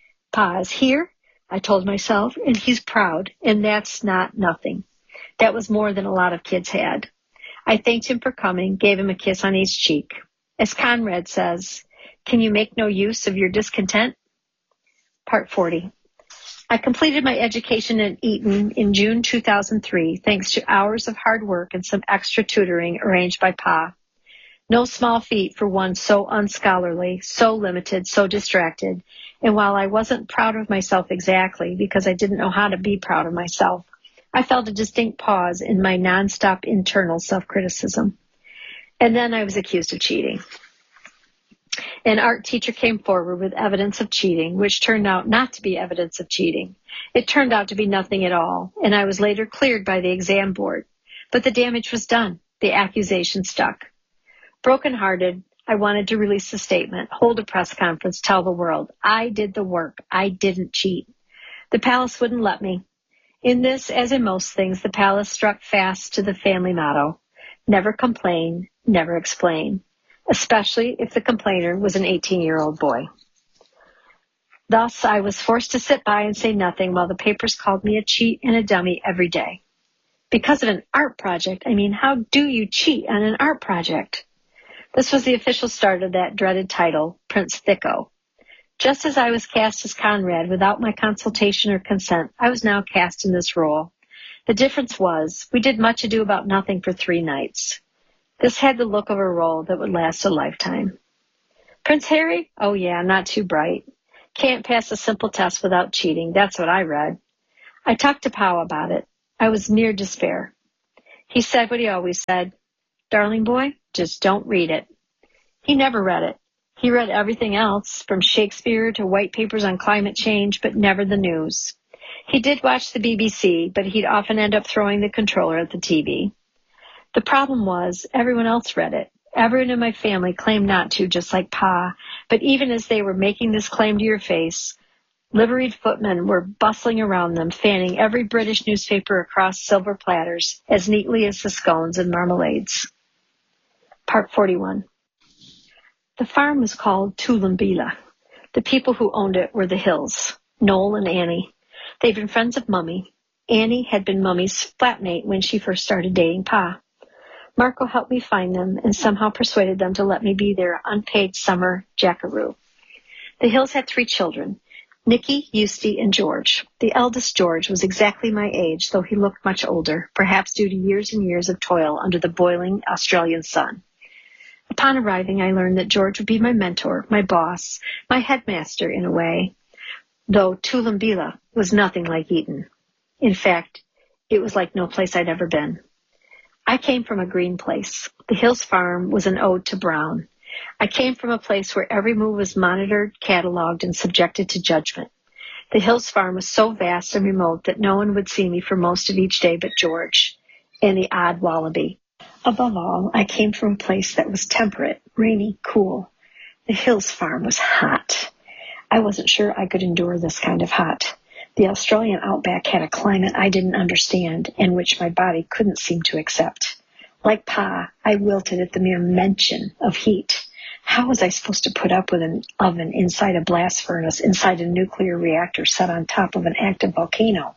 F: Pa is here, I told myself, and he's proud, and that's not nothing. That was more than a lot of kids had. I thanked him for coming, gave him a kiss on each cheek. As Conrad says, can you make no use of your discontent? Part forty. I completed my education at Eton in June two thousand three, thanks to hours of hard work and some extra tutoring arranged by Pa. No small feat for one so unscholarly, so limited, so distracted. And while I wasn't proud of myself exactly, because I didn't know how to be proud of myself, I felt a distinct pause in my nonstop internal self-criticism. And then I was accused of cheating. An art teacher came forward with evidence of cheating, which turned out not to be evidence of cheating. It turned out to be nothing at all, and I was later cleared by the exam board. But the damage was done. The accusation stuck. Broken-hearted, I wanted to release a statement, hold a press conference, tell the world, I did the work. I didn't cheat. The palace wouldn't let me. In this, as in most things, the palace struck fast to the family motto, never complain, never explain, especially if the complainer was an eighteen-year-old boy. Thus, I was forced to sit by and say nothing while the papers called me a cheat and a dummy every day. Because of an art project, I mean, how do you cheat on an art project? This was the official start of that dreaded title, Prince Thicko. Just as I was cast as Conrad without my consultation or consent, I was now cast in this role. The difference was, we did Much Ado About Nothing for three nights. This had the look of a role that would last a lifetime. Prince Harry? Oh yeah, not too bright. Can't pass a simple test without cheating, that's what I read. I talked to Pau about it. I was near despair. He said what he always said, "Darling boy, just don't read it." He never read it. He read everything else, from Shakespeare to white papers on climate change, but never the news. He did watch the B B C, but he'd often end up throwing the controller at the T V. The problem was, everyone else read it. Everyone in my family claimed not to, just like Pa, but even as they were making this claim to your face, liveried footmen were bustling around them, fanning every British newspaper across silver platters as neatly as the scones and marmalades. Part forty-one. The farm was called Toowoombeela. The people who owned it were the Hills, Noel and Annie. They'd been friends of Mummy. Annie had been Mummy's flatmate when she first started dating Pa. Marco helped me find them and somehow persuaded them to let me be their unpaid summer jackaroo. The Hills had three children, Nicky, Eustace, and George. The eldest, George, was exactly my age, though he looked much older, perhaps due to years and years of toil under the boiling Australian sun. Upon arriving, I learned that George would be my mentor, my boss, my headmaster in a way, though Toowoombeela was nothing like Eton. In fact, it was like no place I'd ever been. I came from a green place. The Hills farm was an ode to Brown. I came from a place where every move was monitored, cataloged, and subjected to judgment. The Hills farm was so vast and remote that no one would see me for most of each day but George and the odd wallaby. Above all, I came from a place that was temperate, rainy, cool. The Hills farm was hot. I wasn't sure I could endure this kind of hot. The Australian outback had a climate I didn't understand and which my body couldn't seem to accept. Like Pa, I wilted at the mere mention of heat. How was I supposed to put up with an oven inside a blast furnace, inside a nuclear reactor set on top of an active volcano?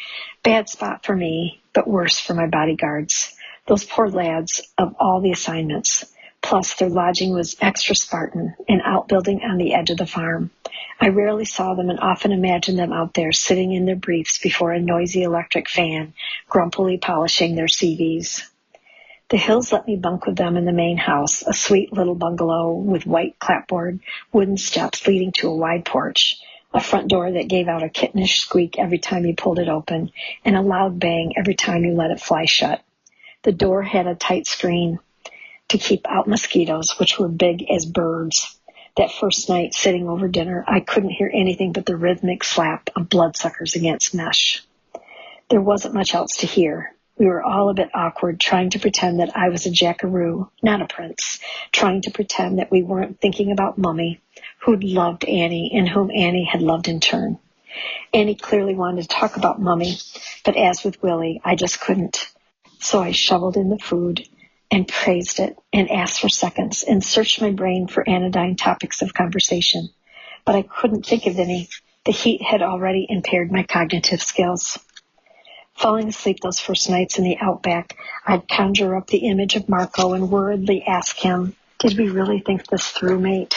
F: Bad spot for me, but worse for my bodyguards. Those poor lads of all the assignments. Plus, their lodging was extra Spartan, an outbuilding on the edge of the farm. I rarely saw them and often imagined them out there sitting in their briefs before a noisy electric fan, grumpily polishing their C Vs. The Hills let me bunk with them in the main house, a sweet little bungalow with white clapboard, wooden steps leading to a wide porch, a front door that gave out a kittenish squeak every time you pulled it open, and a loud bang every time you let it fly shut. The door had a tight screen to keep out mosquitoes, which were big as birds. That first night, sitting over dinner, I couldn't hear anything but the rhythmic slap of bloodsuckers against mesh. There wasn't much else to hear. We were all a bit awkward, trying to pretend that I was a jackaroo, not a prince, trying to pretend that we weren't thinking about Mummy, who'd loved Annie and whom Annie had loved in turn. Annie clearly wanted to talk about Mummy, but as with Willie, I just couldn't. So I shoveled in the food and praised it and asked for seconds and searched my brain for anodyne topics of conversation. But I couldn't think of any. The heat had already impaired my cognitive skills. Falling asleep those first nights in the outback, I'd conjure up the image of Marco and worriedly ask him, "Did we really think this through, mate?"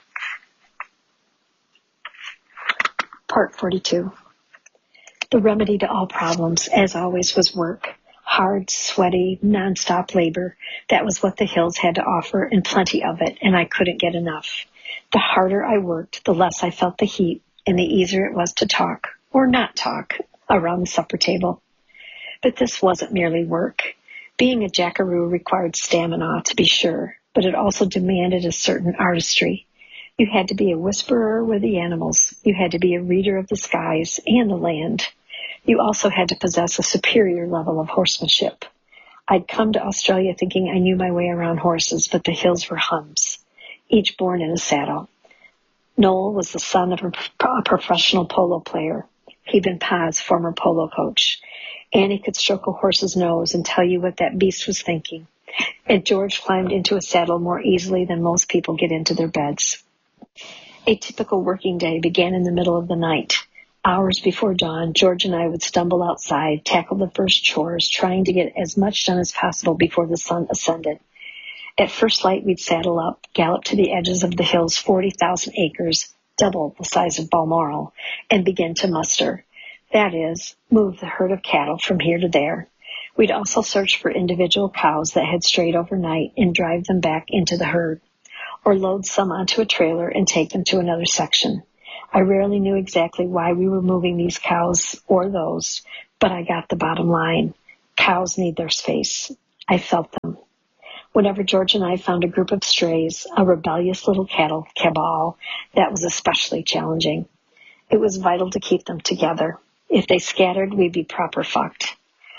F: Part forty-two. The remedy to all problems, as always, was work. Hard, sweaty, nonstop labor. That was what the Hills had to offer, and plenty of it, and I couldn't get enough. The harder I worked, the less I felt the heat, and the easier it was to talk, or not talk, around the supper table. But this wasn't merely work. Being a jackaroo required stamina, to be sure, but it also demanded a certain artistry. You had to be a whisperer with the animals. You had to be a reader of the skies and the land. You also had to possess a superior level of horsemanship. I'd come to Australia thinking I knew my way around horses, but the Hills were Huns, each born in a saddle. Noel was the son of a professional polo player. He'd been Pa's former polo coach. Annie could stroke a horse's nose and tell you what that beast was thinking. And George climbed into a saddle more easily than most people get into their beds. A typical working day began in the middle of the night. Hours before dawn, George and I would stumble outside, tackle the first chores, trying to get as much done as possible before the sun ascended. At first light, we'd saddle up, gallop to the edges of the Hills' forty thousand acres, double the size of Balmoral, and begin to muster. That is, move the herd of cattle from here to there. We'd also search for individual cows that had strayed overnight and drive them back into the herd, or load some onto a trailer and take them to another section. I rarely knew exactly why we were moving these cows or those, but I got the bottom line. Cows need their space. I felt them. Whenever George and I found a group of strays, a rebellious little cattle cabal, that was especially challenging. It was vital to keep them together. If they scattered, we'd be proper fucked.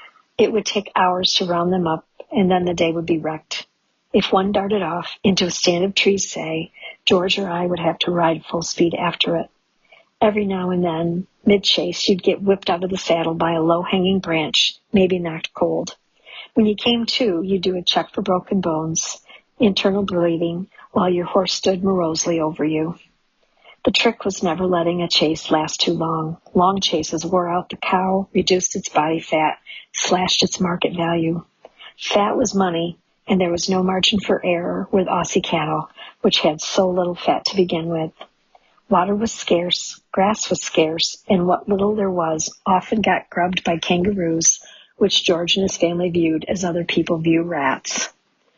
F: It would take hours to round them up, and then the day would be wrecked. If one darted off into a stand of trees, say, George or I would have to ride full speed after it. Every now and then, mid-chase, you'd get whipped out of the saddle by a low-hanging branch, maybe knocked cold. When you came to, you'd do a check for broken bones, internal bleeding, while your horse stood morosely over you. The trick was never letting a chase last too long. Long chases wore out the cow, reduced its body fat, slashed its market value. Fat was money, and there was no margin for error with Aussie cattle, which had so little fat to begin with. Water was scarce, grass was scarce, and what little there was often got grubbed by kangaroos, which George and his family viewed as other people view rats.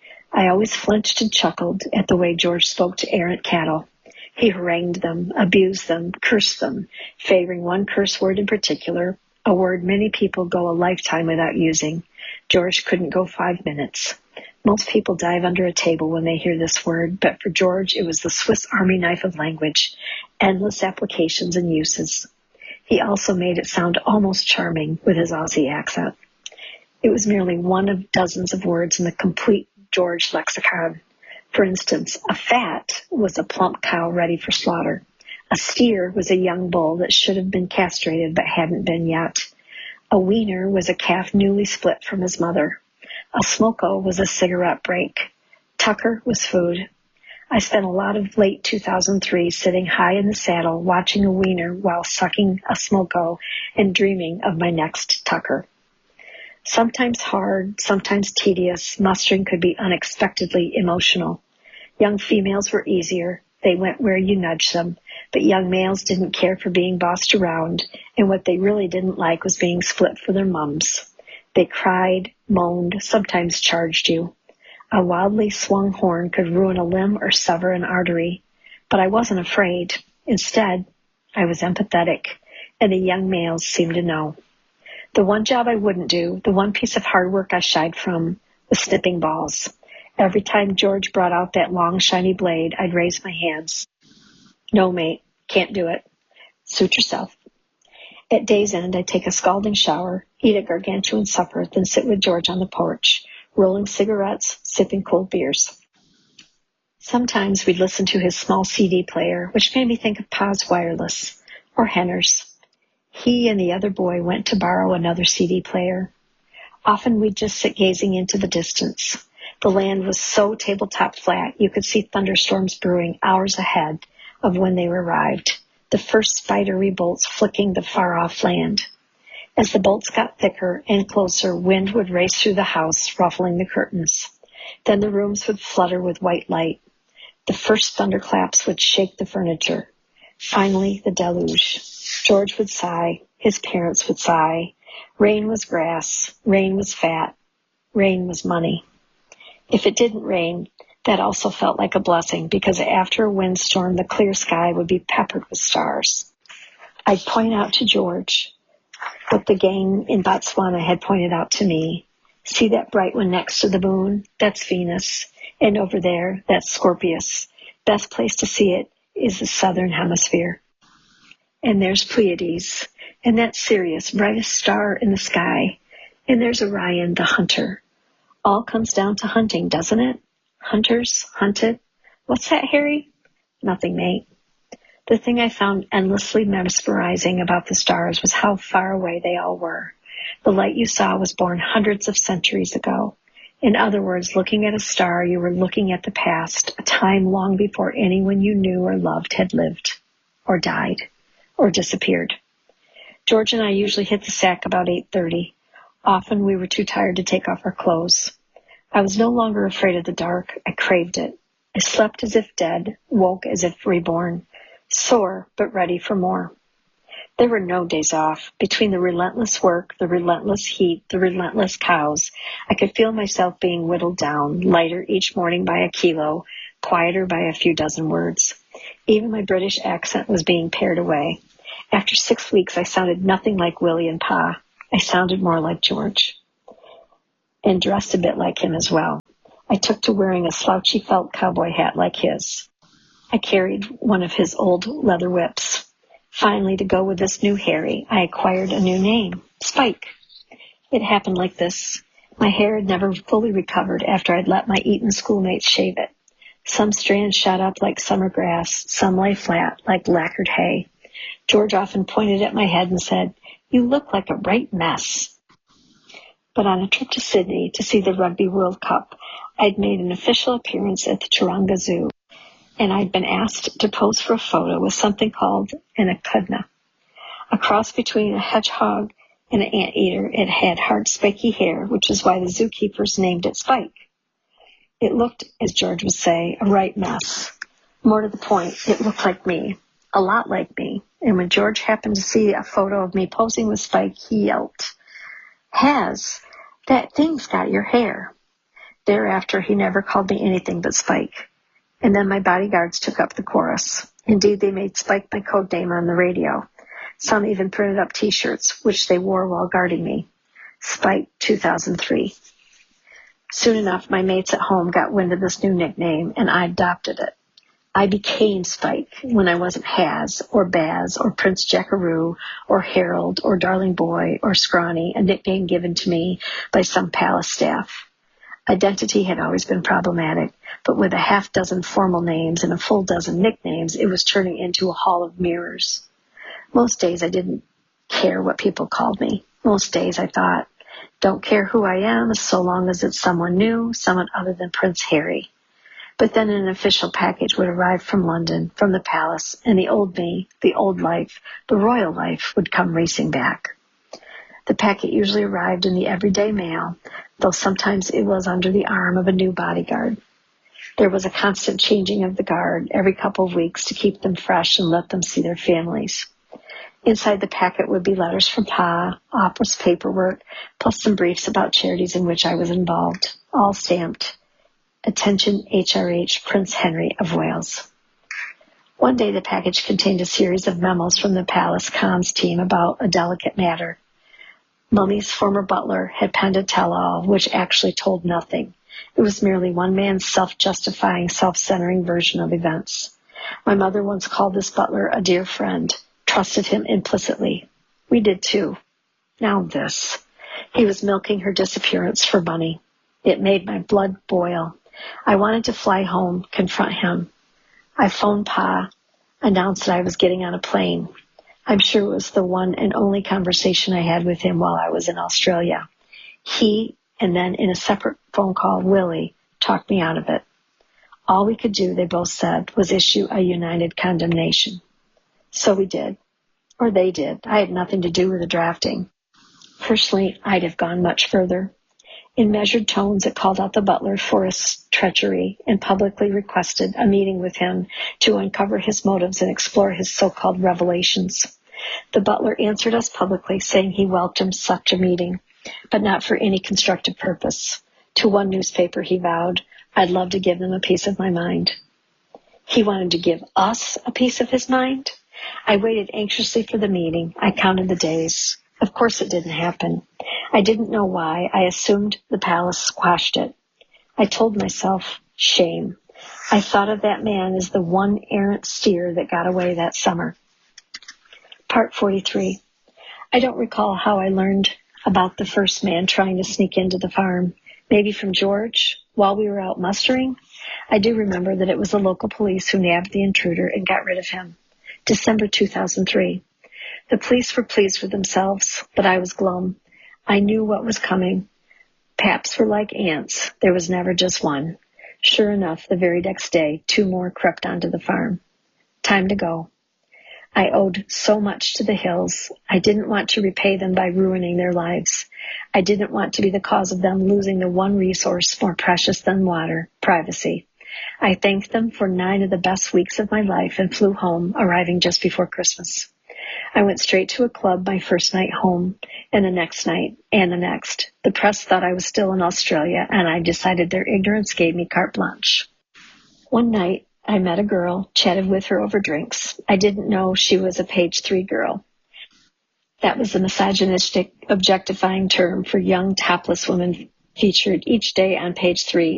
F: I always flinched and chuckled at the way George spoke to errant cattle. He harangued them, abused them, cursed them, favoring one curse word in particular, a word many people go a lifetime without using. George couldn't go five minutes. Most people dive under a table when they hear this word, but for George it was the Swiss Army knife of language, endless applications and uses. He also made it sound almost charming with his Aussie accent. It was merely one of dozens of words in the complete George lexicon. For instance, a fat was a plump cow ready for slaughter. A steer was a young bull that should have been castrated but hadn't been yet. A wiener was a calf newly split from his mother. A smoko was a cigarette break. Tucker was food. I spent a lot of late two thousand three sitting high in the saddle watching a wiener while sucking a smoko and dreaming of my next Tucker. Sometimes hard, sometimes tedious, mustering could be unexpectedly emotional. Young females were easier. They went where you nudged them, but young males didn't care for being bossed around, and what they really didn't like was being split for their mums. They cried, moaned, sometimes charged you. A wildly swung horn could ruin a limb or sever an artery, but I wasn't afraid. Instead, I was empathetic, and the young males seemed to know. The one job I wouldn't do, the one piece of hard work I shied from, was snipping balls. Every time George brought out that long, shiny blade, I'd raise my hands. No, mate, can't do it. Suit yourself. At day's end, I'd take a scalding shower, eat a gargantuan supper, then sit with George on the porch, rolling cigarettes, sipping cold beers. Sometimes we'd listen to his small C D player, which made me think of Pa's Wireless, or Henner's. He and the other boy went to borrow another C D player. Often we'd just sit gazing into the distance. The land was so tabletop flat you could see thunderstorms brewing hours ahead of when they arrived, the first spidery bolts flicking the far-off land. As the bolts got thicker and closer, wind would race through the house, ruffling the curtains. Then the rooms would flutter with white light. The first thunderclaps would shake the furniture. Finally, the deluge. George would sigh. His parents would sigh. Rain was grass. Rain was fat. Rain was money. If it didn't rain, that also felt like a blessing, because after a windstorm, the clear sky would be peppered with stars. I'd point out to George what the gang in Botswana had pointed out to me. See that bright one next to the moon? That's Venus. And over there, that's Scorpius. Best place to see it is the southern hemisphere. And there's Pleiades. And that's Sirius, brightest star in the sky. And there's Orion, the hunter. All comes down to hunting, doesn't it? Hunters, hunted. What's that, Harry? Nothing, mate. The thing I found endlessly mesmerizing about the stars was how far away they all were. The light you saw was born hundreds of centuries ago. In other words, looking at a star, you were looking at the past, a time long before anyone you knew or loved had lived, or died, or disappeared. George and I usually hit the sack about eight thirty. Often we were too tired to take off our clothes. I was no longer afraid of the dark. I craved it. I slept as if dead, woke as if reborn, sore but ready for more. There were no days off. Between the relentless work, the relentless heat, the relentless cows, I could feel myself being whittled down, lighter each morning by a kilo, quieter by a few dozen words. Even my British accent was being pared away. After six weeks, I sounded nothing like Willie and Pa. I sounded more like George, and dressed a bit like him as well. I took to wearing a slouchy felt cowboy hat like his. I carried one of his old leather whips. Finally, to go with this new Harry, I acquired a new name, Spike. It happened like this. My hair had never fully recovered after I'd let my Eton schoolmates shave it. Some strands shot up like summer grass, some lay flat like lacquered hay. George often pointed at my head and said, "You look like a right mess." But on a trip to Sydney to see the Rugby World Cup, I'd made an official appearance at the Taronga Zoo, and I'd been asked to pose for a photo with something called an echidna, a cross between a hedgehog and an anteater. It had hard, spiky hair, which is why the zookeepers named it Spike. It looked, as George would say, a right mess. More to the point, it looked like me, a lot like me. And when George happened to see a photo of me posing with Spike, he yelled, "Has, that thing's got your hair." Thereafter, he never called me anything but Spike. And then my bodyguards took up the chorus. Indeed, they made Spike my code name on the radio. Some even printed up T-shirts, which they wore while guarding me. Spike two thousand three. Soon enough, my mates at home got wind of this new nickname, and I adopted it. I became Spike when I wasn't Has, or Baz, or Prince Jackaroo, or Harold, or Darling Boy, or Scrawny, a nickname given to me by some palace staff. Identity had always been problematic, but with a half dozen formal names and a full dozen nicknames, it was turning into a hall of mirrors. Most days I didn't care what people called me. Most days I thought, don't care who I am so long as it's someone new, someone other than Prince Harry. But then an official package would arrive from London, from the palace, and the old me, the old life, the royal life would come racing back. The packet usually arrived in the everyday mail, though sometimes it was under the arm of a new bodyguard. There was a constant changing of the guard every couple of weeks to keep them fresh and let them see their families. Inside the packet would be letters from Pa, office paperwork, plus some briefs about charities in which I was involved, all stamped, "Attention H R H Prince Henry of Wales." One day the package contained a series of memos from the palace comms team about a delicate matter. Mummy's former butler had penned a tell-all, which actually told nothing. It was merely one man's self-justifying, self-centering version of events. My mother once called this butler a dear friend, trusted him implicitly. We did too. Now this. He was milking her disappearance for money. It made my blood boil. I wanted to fly home, confront him. I phoned Pa, announced that I was getting on a plane. I'm sure it was the one and only conversation I had with him while I was in Australia. He, and then in a separate phone call, Willie, talked me out of it. All we could do, they both said, was issue a united condemnation. So we did. Or they did. I had nothing to do with the drafting. Personally, I'd have gone much further. In measured tones, it called out the butler for his treachery and publicly requested a meeting with him to uncover his motives and explore his so-called revelations. The butler answered us publicly, saying he welcomed such a meeting, but not for any constructive purpose. To one newspaper, he vowed, I'd love to give them a piece of my mind. He wanted to give us a piece of his mind? I waited anxiously for the meeting. I counted the days. Of course it didn't happen. I didn't know why. I assumed the palace squashed it. I told myself, shame. I thought of that man as the one errant steer that got away that summer. Part forty-three. I don't recall how I learned about the first man trying to sneak into the farm. Maybe from George, while we were out mustering. I do remember that it was the local police who nabbed the intruder and got rid of him. December two thousand three. The police were pleased with themselves, but I was glum. I knew what was coming. Paps were like ants. There was never just one. Sure enough, the very next day, two more crept onto the farm. Time to go. I owed so much to the Hills. I didn't want to repay them by ruining their lives. I didn't want to be the cause of them losing the one resource more precious than water, privacy. I thanked them for nine of the best weeks of my life and flew home, arriving just before Christmas. I went straight to a club my first night home, and the next night, and the next. The press thought I was still in Australia, and I decided their ignorance gave me carte blanche. One night, I met a girl, chatted with her over drinks. I didn't know she was a page three girl. That was the misogynistic, objectifying term for young, topless women featured each day on page three